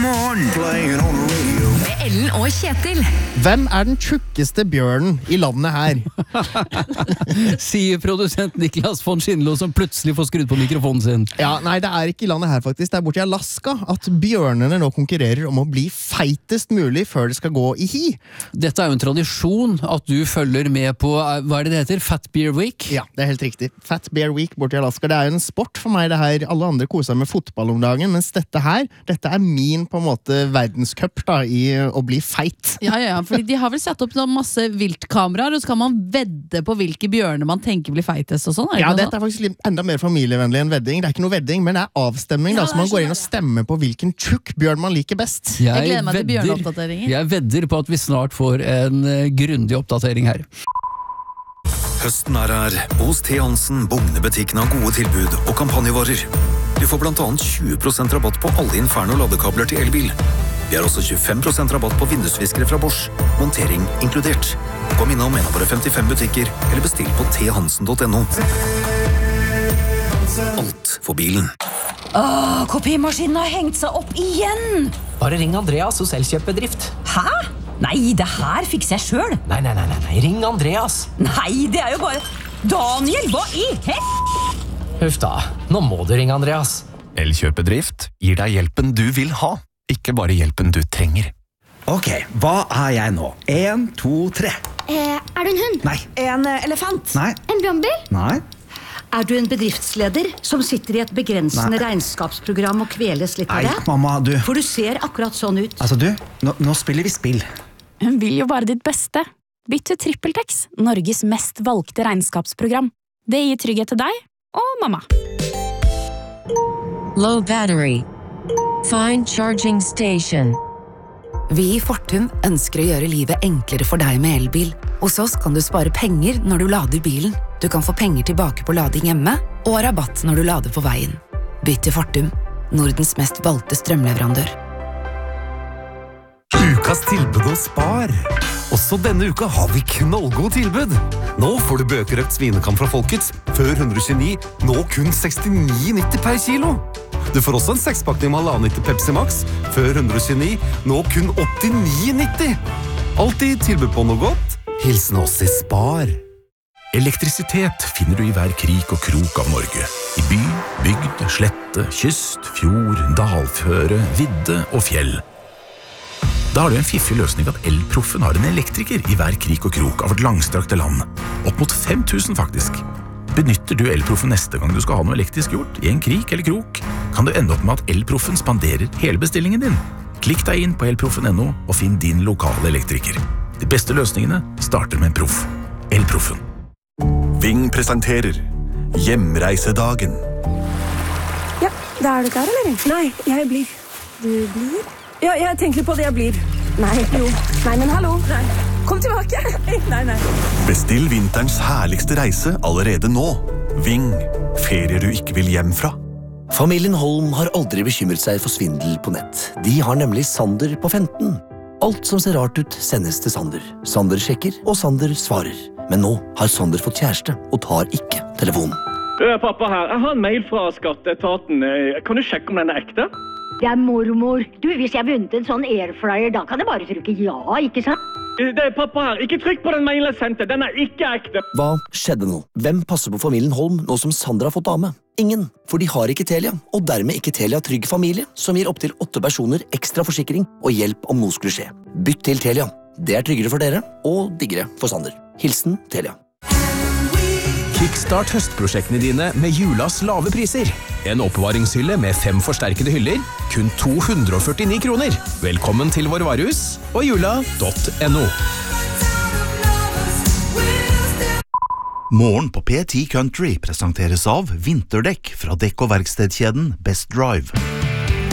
morgen. Playing on the radio. Med Ellen og Kjetil. Hvem den tjukkeste bjørnen I landet her? Sier produsent Niklas von Schindlo som plutselig får skrudd på mikrofonen sin. Ja, nei, det ikke I landet her faktisk. Det borte I Alaska at bjørnene nå konkurrerer om å bli feitest mulig før det skal gå I hi. Dette jo en tradisjon at du følger med på, hva det heter? Fat Bear Week? Ja, det helt riktig. Fat Bear Week borte I Alaska. Det jo en sport for meg det her. Alle andre koser med fotball om dagen, mens dette min på en måte verdenscup da, I å bli feit. Ja, fordi de har vel satt opp masse viltkameraer, og så kan man vedde på hvilke bjørner man tenker blir feitest og sånn. Ja, dette faktisk enda mer familievennlig enn vedding. Det ikke noe vedding, men det avstemning da, så man går inn og stemmer på hvilken tjukk bjørn man liker best. Jeg gleder meg til bjørneoppdateringer. Jeg vedder på at vi snart får en grundig oppdatering her. Høsten her. Hos T. Hansen, Bogne-butikken har gode tilbud og kampanjevarer. Du får blant annet 20% rabatt på alle Inferno-ladekabler til elbil. Vi har også 25% rabatt på vindusviskere fra Bosch. Montering inkludert. Kom innom en av våre 55 butikker, eller bestill på thansen.no. Alt for bilen. Kopimaskinen har hengt seg opp igjen. Bare ring Andreas hos Elkjøpbedrift. Hæ? Nei, det her fikser jeg selv. Nei, ring Andreas. Nei, det jo bare... Daniel, hva I Huff da, nå må du ringe Andreas. Elkjøpbedrift gir deg hjelpen du vil ha, ikke bare hjelpen du trenger. Ok, hva jeg nå? 1, 2, 3. Du en hund? Nei. En elefant? Nei. En brannbil? Nei. Du en bedriftsleder som sitter I et begrensende regnskapsprogram og kveles litt av det? Nei, mamma, du. For du ser akkurat sånn ut. Altså du, nå spiller vi spill. Hun vil jo bare ditt beste. Bytt til TrippelTex, Norges mest valgte regnskapsprogram. Det gir trygghet til deg og mamma. Low battery. Find charging station. Vi I Fortum ønsker å gjøre livet enklere for deg med elbil. Hos oss kan du spare penger når du lader bilen. Du kan få penger tilbake på lading hjemme, og rabatt når du lader på veien. Bytt til Fortum, Nordens mest valgte strømleverandør. Ukas tilbud hos Spar. Også denne uka har vi knallgod tilbud. Nå får du bøkerøkt svinekam fra Folkets, før 129, nå kun 69,90 per kilo. Du får også en 6-pakning med 1,5 Pepsi Max, før 129, nå kun 89,90. Alltid tilbud på noe godt. Hilsen oss I Spar. Elektrisitet finner du I hver krik og krok av Norge. I by, bygd, slette, kyst, fjord, dalføre, vidde og fjell. Da har du en fiffig løsning at Elproffen har en elektriker I hver krik og krok av et langstrakte land. Opp mot 5.000 faktisk. Benytter du Elproffen neste gang du skal ha noe elektrisk gjort, I en krik eller krok, kan du ende opp med at Elproffen spanderer hele bestillingen din. Klikk deg inn på elproffen.no og finn din lokale elektriker. De beste løsningene starter med en proff. Elproffen. Ving presenterer Hjemreisedagen. Ja, da du klar, eller? Nei, jeg blir. Du blir? Ja, jeg tenker på det jeg blir. Nei, jo. Nei, men hallo. Nei. Kom tilbake. Nei. Bestill vinterens herligste reise allerede nå. Ving. Ferier du ikke vil hjem fra. Familien Holm har aldri bekymret seg for svindel på nett. De har nemlig Sander på 15. Alt som ser rart ut sendes til Sander. Sander sjekker, og Sander svarer. Men nå har Sander fått kjæreste, og tar ikke telefonen. Pappa her, jeg har en mail fra skatteetaten. Kan du sjekke om den ekte? Det mormor. Du, hvis jeg vunnet en sånn airfryer, da kan jeg bare trykke ja, ikke sant? Det pappa her. Ikke trykk på den mailen jeg sendte. Den ikke ekte. Hva skjedde nå? Hvem passer på familien Holm nå som Sandra har fått dame? Ingen, for de har ikke Telia, og dermed ikke Telia Trygg Familie, som gir opp til 8 personer ekstra forsikring og hjelp om noe skulle skje. Bytt til Telia. Det tryggere for dere, og diggere for Sander. Hilsen Telia. Kickstart høstprosjektene dine med julas lave priser. En oppbevaringshylle med 5 forsterkede hyller, kun 249 kroner. Velkommen til vår varehus og jula.no. Morgen på P10 Country presenteres av vinterdekk fra dekk- og verkstedkjeden Best Drive.